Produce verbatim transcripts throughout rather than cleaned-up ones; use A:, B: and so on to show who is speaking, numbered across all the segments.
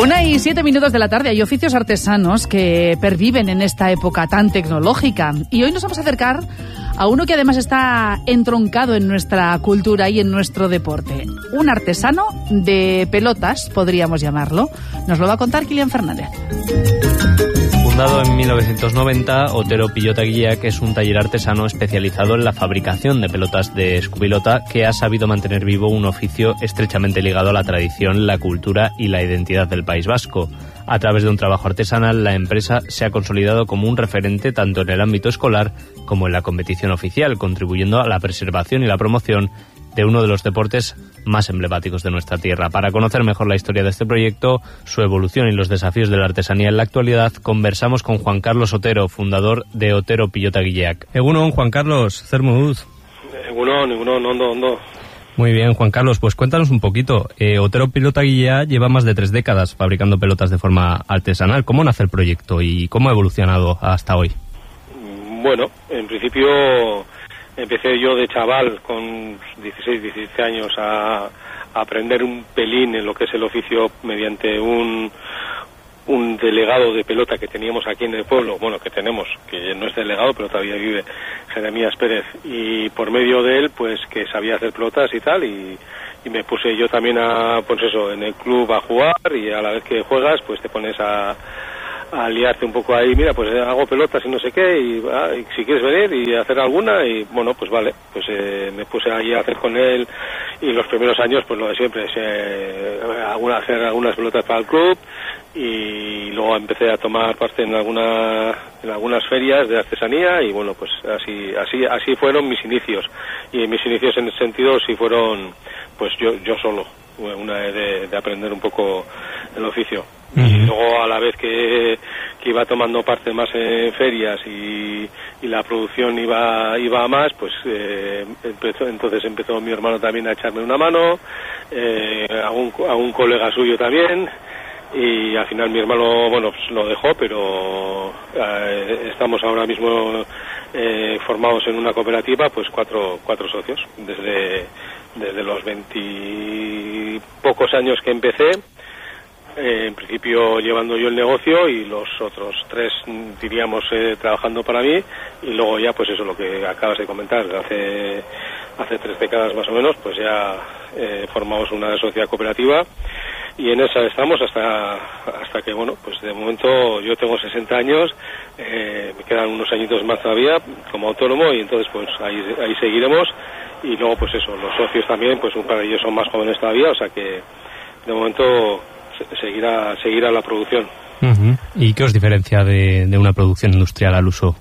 A: Una y siete minutos de la tarde. Hay oficios artesanos que perviven en esta época tan tecnológica. Y hoy nos vamos a acercar a uno que además está entroncado en nuestra cultura y en nuestro deporte. Un artesano de pelotas, podríamos llamarlo. Nos lo va a contar Kilian Fernández.
B: Fundado en mil novecientos noventa, Otero Pillotaguillac es un taller artesano especializado en la fabricación de pelotas de escubilota que ha sabido mantener vivo un oficio estrechamente ligado a la tradición, la cultura y la identidad del País Vasco. A través de un trabajo artesanal, la empresa se ha consolidado como un referente tanto en el ámbito escolar como en la competición oficial, contribuyendo a la preservación y la promoción de uno de los deportes más emblemáticos de nuestra tierra. Para conocer mejor la historia de este proyecto, su evolución y los desafíos de la artesanía en la actualidad, conversamos con Juan Carlos Otero, fundador de Otero Pillotaguillac. Egunon, Juan Carlos, Zermud.
C: Egunon, egunon, ondo, ondo.
B: Muy bien, Juan Carlos, pues cuéntanos un poquito. Eh, Otero Pillotaguillac lleva más de tres décadas fabricando pelotas de forma artesanal. ¿Cómo nace el proyecto y cómo ha evolucionado hasta hoy?
C: Bueno, en principio empecé yo de chaval con dieciséis, diecisiete años a, a aprender un pelín en lo que es el oficio mediante un, un delegado de pelota que teníamos aquí en el pueblo, bueno, que tenemos, que no es delegado, pero todavía vive, Jeremías Pérez, y por medio de él, pues que sabía hacer pelotas y tal, y, y me puse yo también a, pues eso, en el club a jugar, y a la vez que juegas, pues te pones a a liarte un poco ahí, mira, pues hago pelotas y no sé qué, y, ah, y si quieres venir y hacer alguna, y bueno, pues vale, pues eh, me puse ahí a hacer con él, y los primeros años, pues lo de siempre, eh, alguna, hacer algunas pelotas para el club, y luego empecé a tomar parte en alguna, en algunas ferias de artesanía, y bueno, pues así, así, así fueron mis inicios, y mis inicios en ese sentido sí fueron, pues yo, yo solo, una de, de aprender un poco el oficio. Uh-huh. Y luego a la vez que, que iba tomando parte más en ferias y, y la producción iba iba a más, pues eh, empezó, entonces empezó mi hermano también a echarme una mano, eh, a, un, a un colega suyo también, y al final mi hermano, bueno, pues lo dejó, pero eh, estamos ahora mismo eh, formados en una cooperativa, pues cuatro cuatro socios, desde desde los veintipocos años que empecé. Eh, en principio llevando yo el negocio y los otros tres, diríamos, eh, trabajando para mí, y luego ya, pues eso, lo que acabas de comentar, hace hace tres décadas más o menos, pues ya eh, formamos una sociedad cooperativa, y en esa estamos hasta hasta que, bueno, pues de momento yo tengo sesenta años, eh, me quedan unos añitos más todavía como autónomo, y entonces pues ahí, ahí seguiremos, y luego pues eso, los socios también, pues un par de ellos son más jóvenes todavía, o sea que de momento seguirá seguirá la producción.
B: Uh-huh. ¿Y qué os diferencia de, de una producción industrial al uso?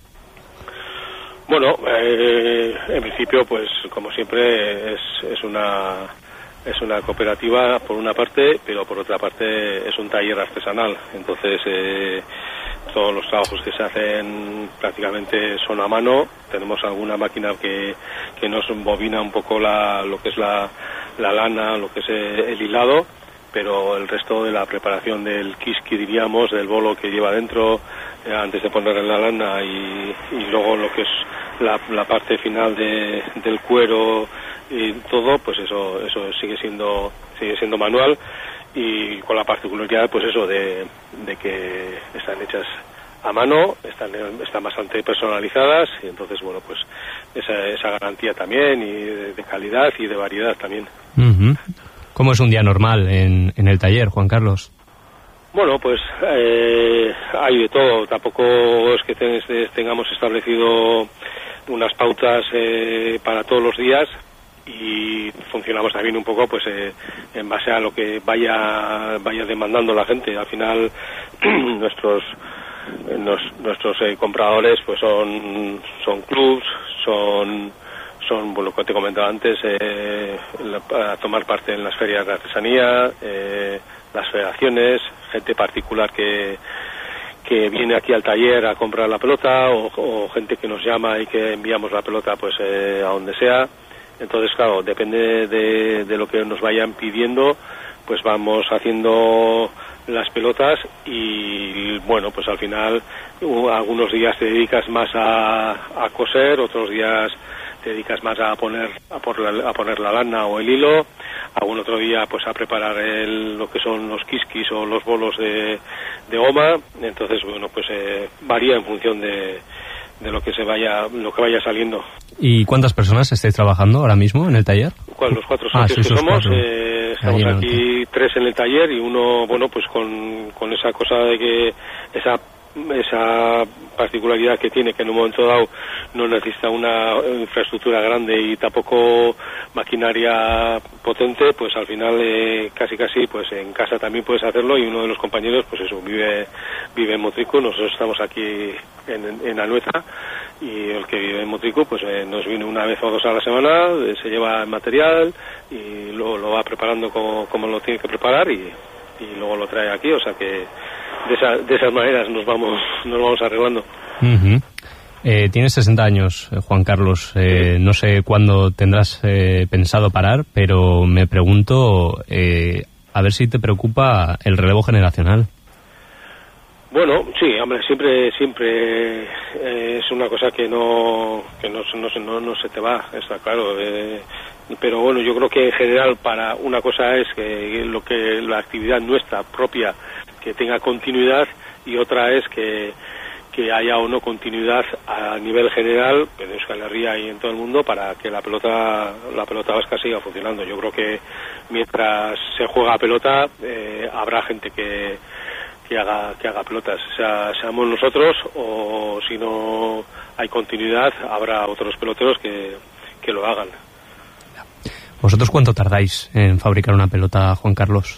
C: Bueno, eh, en principio, pues como siempre es, es una es una cooperativa por una parte, pero por otra parte es un taller artesanal. Entonces eh, todos los trabajos que se hacen prácticamente son a mano. Tenemos alguna máquina que, que nos bobina un poco la, lo que es la, la lana, lo que es el hilado, pero el resto de la preparación del kiski, diríamos, del bolo que lleva dentro, eh, antes de ponerle la lana, y, y luego lo que es la, la parte final de, del cuero y todo, pues eso eso sigue siendo sigue siendo manual, y con la particularidad, pues eso, de, de que están hechas a mano, están están bastante personalizadas, y entonces, bueno, pues esa, esa garantía también, y de, de calidad y de variedad también.
B: Uh-huh. ¿Cómo es un día normal en, en el taller, Juan Carlos?
C: Bueno, pues eh, hay de todo. Tampoco es que ten, tengamos establecido unas pautas eh, para todos los días, y funcionamos también un poco pues eh, en base a lo que vaya vaya demandando la gente. Al final nuestros nos, nuestros eh, compradores pues son son clubs, son son, bueno, lo que te comentaba antes, eh, la, para tomar parte en las ferias de artesanía, eh, las federaciones, gente particular que que viene aquí al taller a comprar la pelota, o, o gente que nos llama y que enviamos la pelota pues eh, a donde sea. Entonces, claro, depende de, de lo que nos vayan pidiendo, pues vamos haciendo las pelotas, y bueno, pues al final uh, algunos días te dedicas más a, a coser, otros días te dedicas más a poner a poner, la, a poner la lana o el hilo, algún otro día pues a preparar el, lo que son los quisquis o los bolos de, de goma. Entonces bueno, pues eh, varía en función de, de lo que se vaya lo que vaya saliendo.
B: ¿Y cuántas personas estáis trabajando ahora mismo en el taller?
C: ¿Cuál, los cuatro socios
B: ah, sí,
C: que somos,
B: cuatro.
C: Eh, estamos aquí tres en el taller y uno, bueno, pues con, con esa cosa de que esa esa particularidad que tiene, que en un momento dado no necesita una infraestructura grande y tampoco maquinaria potente, pues al final eh, casi casi pues en casa también puedes hacerlo. Y uno de los compañeros pues eso vive vive en Motrico, nosotros estamos aquí en, en Anoeta, y el que vive en Motrico pues eh, nos viene una vez o dos a la semana, eh, se lleva el material y lo, lo va preparando como, como lo tiene que preparar, y, y luego lo trae aquí, o sea que de, esa, de esas maneras nos vamos nos vamos arreglando.
B: Uh-huh. Eh, tienes sesenta años, eh, Juan Carlos. Eh, no sé cuándo tendrás eh, pensado parar, pero me pregunto eh, a ver si te preocupa el relevo generacional.
C: Bueno, sí, hombre, siempre siempre eh, es una cosa que no que no, no, no, no se te va, está claro. Eh, pero bueno, yo creo que en general para una cosa es que lo que la actividad nuestra propia que tenga continuidad, y otra es que que haya o no continuidad a nivel general en Euskal Herria y en todo el mundo para que la pelota la pelota vasca siga funcionando. Yo creo que mientras se juega a pelota eh, habrá gente que que haga que haga pelotas, o sea, seamos nosotros, o si no hay continuidad habrá otros peloteros que, que lo hagan.
B: ¿Vosotros cuánto tardáis en fabricar una pelota, Juan Carlos?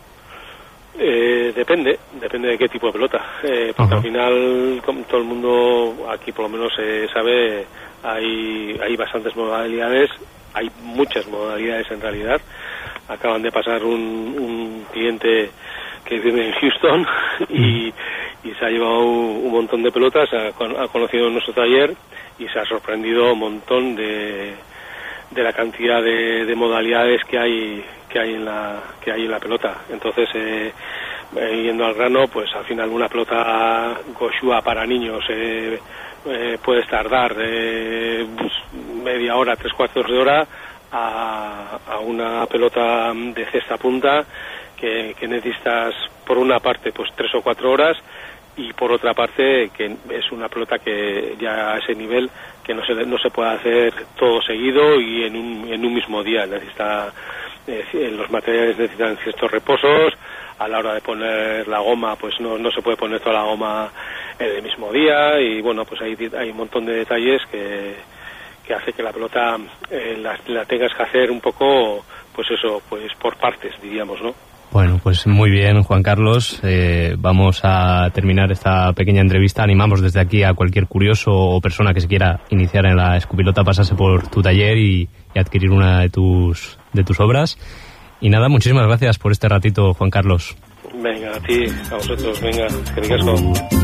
C: Eh, depende, depende de qué tipo de pelota, eh, porque uh-huh. al final, como todo el mundo aquí por lo menos eh, sabe, hay hay bastantes modalidades, hay muchas modalidades en realidad. Acaban de pasar un, un cliente que vive en Houston y, y se ha llevado un montón de pelotas, ha, ha conocido nuestro taller y se ha sorprendido un montón de, de la cantidad de, de modalidades que hay que hay en la que hay en la pelota. Entonces eh, eh, yendo al grano, pues al final una pelota Goshua para niños eh, eh, puedes tardar eh, pues, media hora, tres cuartos de hora a, a una pelota de cesta punta que, que necesitas por una parte pues tres o cuatro horas, y por otra parte que es una pelota que ya a ese nivel que no se no se puede hacer todo seguido y en un en un mismo día. Necesita eh, los materiales necesitan ciertos reposos. A la hora de poner la goma pues no no se puede poner toda la goma en el mismo día, y bueno, pues hay hay un montón de detalles que que hace que la pelota eh, la, la tengas que hacer un poco, pues eso, pues por partes, diríamos, ¿no?
B: Bueno, pues muy bien, Juan Carlos. Eh, vamos a terminar esta pequeña entrevista. Animamos desde aquí a cualquier curioso o persona que se quiera iniciar en la escupilota, pasarse por tu taller y, y adquirir una de tus de tus obras. Y nada, muchísimas gracias por este ratito, Juan Carlos.
C: Venga, a ti, a vosotros, venga, que digas con...